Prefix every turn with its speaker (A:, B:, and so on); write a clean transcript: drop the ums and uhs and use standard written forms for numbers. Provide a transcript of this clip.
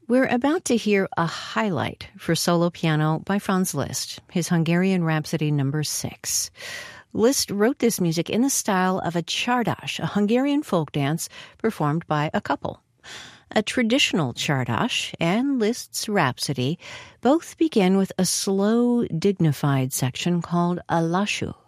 A: We're about to hear a highlight for solo piano by Franz Liszt, his Hungarian Rhapsody No. 6. Liszt wrote this music in the style of a csárdas, a Hungarian folk dance performed by a couple. A traditional csárdas and Liszt's Rhapsody both begin with a slow, dignified section called a lassú.